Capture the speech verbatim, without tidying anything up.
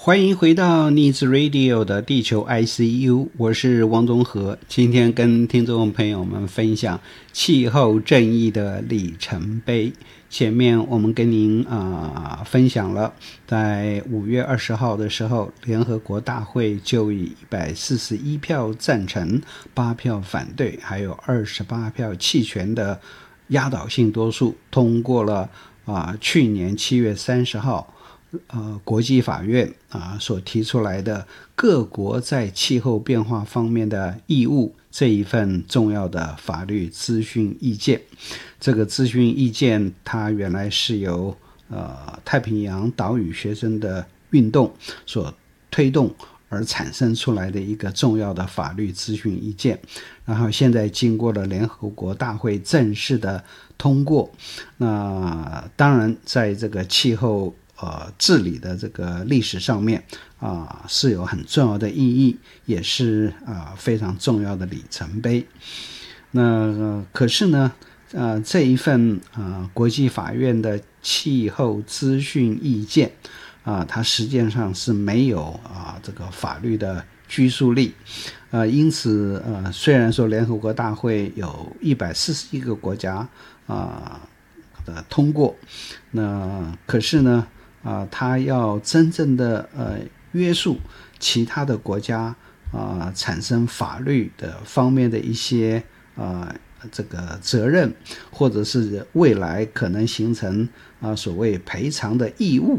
欢迎回到 Needs Radio 的地球 I C U， 我是王宗和，今天跟听众朋友们分享气候正义的里程碑。前面我们跟您啊、呃、分享了，在五月二十号的时候，联合国大会就以一百四十一票赞成、八票反对，还有二十八票弃权的压倒性多数通过了啊、呃、去年七月三十号。呃，国际法院啊所提出来的各国在气候变化方面的义务这一份重要的法律咨询意见。这个咨询意见它原来是由呃太平洋岛屿学生的运动所推动而产生出来的一个重要的法律咨询意见，然后现在经过了联合国大会正式的通过。那当然在这个气候呃，治理的这个历史上面啊、呃，是有很重要的意义，也是啊、呃、非常重要的里程碑。那、呃、可是呢，呃，这一份啊、呃、国际法院的气候咨询意见啊、呃，它实际上是没有啊、呃、这个法律的拘束力。呃，因此呃，虽然说联合国大会有一百四十一个国家啊、呃、的通过，那可是呢。啊、呃，他要真正的呃约束其他的国家啊、呃，产生法律的方面的一些啊、呃、这个责任，或者是未来可能形成啊、呃、所谓赔偿的义务